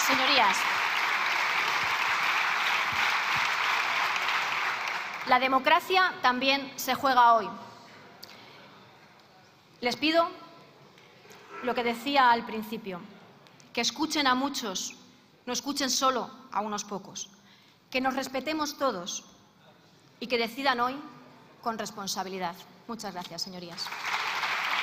Señorías, la democracia también se juega hoy. Les pido lo que decía al principio, que escuchen a muchos, no escuchen solo a unos pocos, que nos respetemos todos y que decidan hoy con responsabilidad. Muchas gracias, señorías.